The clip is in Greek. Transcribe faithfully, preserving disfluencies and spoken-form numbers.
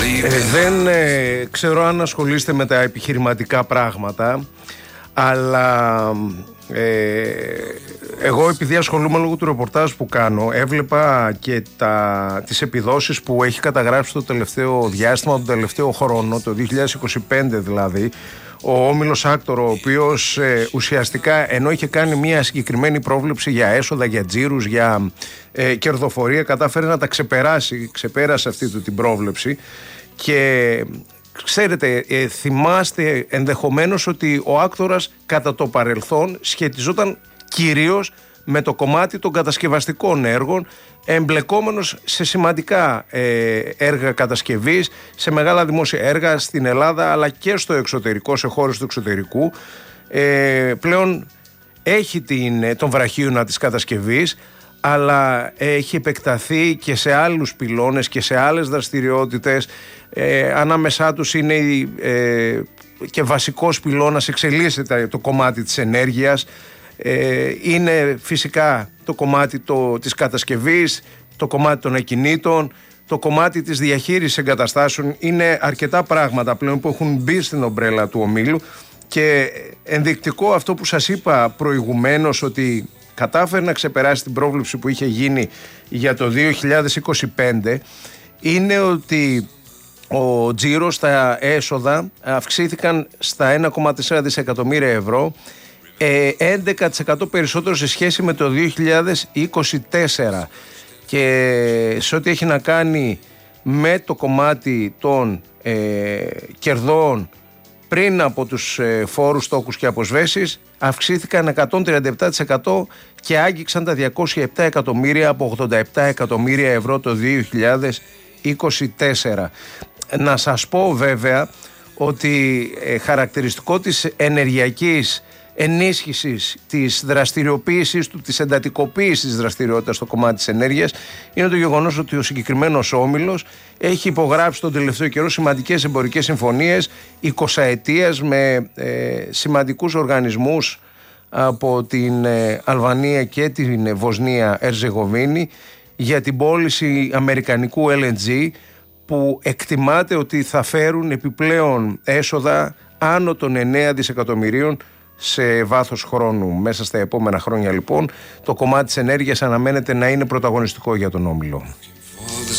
Ε, δεν ε, ξέρω αν ασχολείστε με τα επιχειρηματικά πράγματα, αλλά ε, εγώ επειδή ασχολούμαι λόγω του ρεπορτάζ που κάνω, έβλεπα και τα, τις επιδόσεις που έχει καταγράψει το τελευταίο διάστημα, τον τελευταίο χρόνο, το δύο χιλιάδες είκοσι πέντε δηλαδή, ο Όμιλος Άκτορ, ο οποίος ε, ουσιαστικά ενώ είχε κάνει μια συγκεκριμένη πρόβλεψη για έσοδα, για τζίρους, για ε, κερδοφορία, κατάφερε να τα ξεπεράσει, ξεπέρασε αυτή του την πρόβλεψη. Και ξέρετε, ε, θυμάστε ενδεχομένως ότι ο Άκτορας κατά το παρελθόν σχετιζόταν κυρίως με το κομμάτι των κατασκευαστικών έργων, εμπλεκόμενος σε σημαντικά ε, έργα κατασκευής, σε μεγάλα δημόσια έργα στην Ελλάδα αλλά και στο εξωτερικό, σε χώρες του εξωτερικού. Ε, πλέον έχει την, τον βραχίωνα της κατασκευής, αλλά έχει επεκταθεί και σε άλλους πυλώνες και σε άλλες δραστηριότητες. Ε, ανάμεσά τους είναι ε, και βασικός πυλώνας, εξελίσσεται το κομμάτι της ενέργειας. Ε, είναι φυσικά το κομμάτι το, της κατασκευής, το κομμάτι των ακινήτων, το κομμάτι της διαχείρισης εγκαταστάσεων. Είναι αρκετά πράγματα πλέον που έχουν μπει στην ομπρέλα του ομίλου, και ενδεικτικό αυτό που σας είπα προηγουμένως, ότι κατάφερε να ξεπεράσει την πρόβλεψη που είχε γίνει για το δύο χιλιάδες είκοσι πέντε, είναι ότι ο τζίρος, τα έσοδα αυξήθηκαν στα ένα κόμμα τέσσερα δισεκατομμύρια ευρώ, έντεκα τοις εκατό περισσότερο σε σχέση με το δύο χιλιάδες είκοσι τέσσερα, και σε ό,τι έχει να κάνει με το κομμάτι των ε, κερδών πριν από τους ε, φόρους, τόκους και αποσβέσεις, αυξήθηκαν εκατόν τριάντα επτά τοις εκατό και άγγιξαν τα διακόσια επτά εκατομμύρια από ογδόντα επτά εκατομμύρια ευρώ το δύο χιλιάδες είκοσι τέσσερα. Να σας πω βέβαια ότι ε, χαρακτηριστικό της ενεργειακής ενίσχυσης, της δραστηριοποίησης του, της εντατικοποίησης της δραστηριότητας στο κομμάτι της ενέργειας, είναι το γεγονός ότι ο συγκεκριμένος όμιλος έχει υπογράψει τον τελευταίο καιρό σημαντικές εμπορικές συμφωνίες εικοσαετίας με ε, σημαντικούς οργανισμούς από την ε, Αλβανία και την Βοσνία Ερζεγοβίνη για την πώληση αμερικανικού ελ εν τζι, που εκτιμάται ότι θα φέρουν επιπλέον έσοδα άνω των εννέα δισεκατομμυρίων σε βάθος χρόνου. Μέσα στα επόμενα χρόνια λοιπόν το κομμάτι της ενέργειας αναμένεται να είναι πρωταγωνιστικό για τον όμιλο.